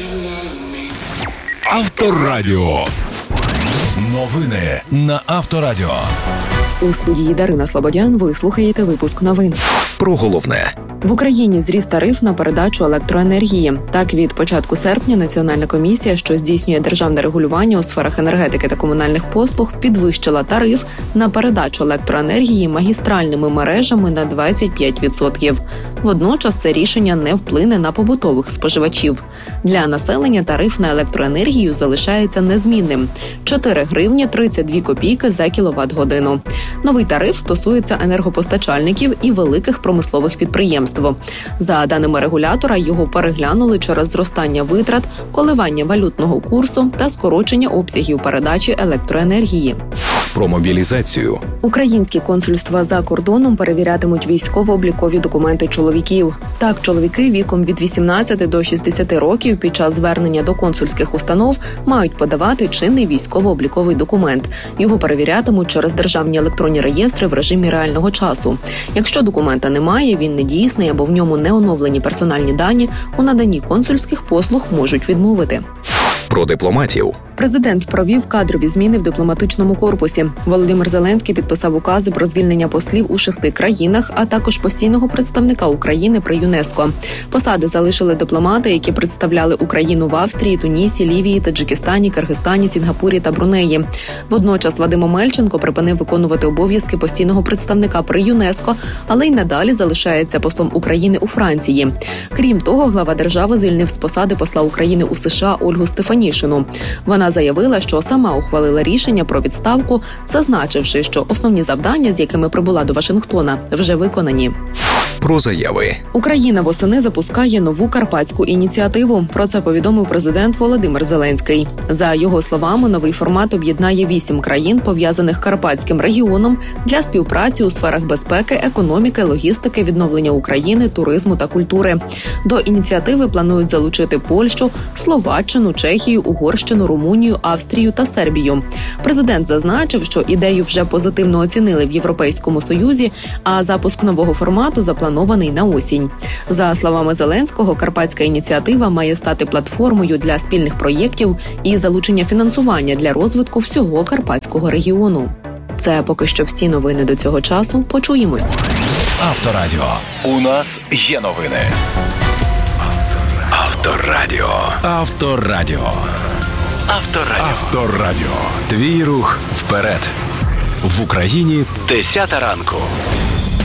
Авторадіо. Новини на Авторадіо. У студії Дарина Слободян ви слухаєте випуск новин. Про головне. В Україні зріс тариф на передачу електроенергії. Так, від початку серпня Національна комісія, що здійснює державне регулювання у сферах енергетики та комунальних послуг, підвищила тариф на передачу електроенергії магістральними мережами на 25%. Водночас це рішення не вплине на побутових споживачів. Для населення тариф на електроенергію залишається незмінним – 4 гривні 32 копійки за кіловат-годину. Новий тариф стосується енергопостачальників і великих промислових підприємств. За даними регулятора, його переглянули через зростання витрат, коливання валютного курсу та скорочення обсягів передачі електроенергії. Про мобілізацію. Українські консульства за кордоном перевірятимуть військово-облікові документи чоловіків. Так, чоловіки віком від 18 до 60 років під час звернення до консульських установ мають подавати чинний військово-обліковий документ. Його перевірятимуть через державні електронні реєстри в режимі реального часу. Якщо документа немає, він недійсний або в ньому не оновлені персональні дані, у наданні консульських послуг можуть відмовити. Про дипломатів. Президент провів кадрові зміни в дипломатичному корпусі. Володимир Зеленський підписав укази про звільнення послів у 6 країнах, а також постійного представника України при ЮНЕСКО. Посади залишили дипломати, які представляли Україну в Австрії, Тунісі, Лівії, Таджикистані, Киргизстані, Сінгапурі та Брунеї. Водночас Вадим Омельченко припинив виконувати обов'язки постійного представника при ЮНЕСКО, але й надалі залишається послом України у Франції. Крім того, глава держави звільнив з посади посла України у США Ольгу Стефанішину. Вона заявила, що сама ухвалила рішення про відставку, зазначивши, що основні завдання, з якими прибула до Вашингтона, вже виконані. Про заяви. Україна восени запускає нову карпатську ініціативу. Про це повідомив президент Володимир Зеленський. За його словами, новий формат об'єднає 8 країн, пов'язаних Карпатським регіоном, для співпраці у сферах безпеки, економіки, логістики, відновлення України, туризму та культури. До ініціативи планують залучити Польщу, Словаччину, Чехію, Угорщину, Румунію, Австрію та Сербію. Президент зазначив, що ідею вже позитивно оцінили в Європейському Союзі, а запуск нового формату запланований на осінь. За словами Зеленського, карпатська ініціатива має стати платформою для спільних проєктів і залучення фінансування для розвитку всього Карпатського регіону. Це поки що всі новини до цього часу. Почуємось. Авторадіо. У нас є новини. Авторадіо. Авторадіо. Авторадіо. Авторадіо. Твій рух вперед. В Україні 10 ранку.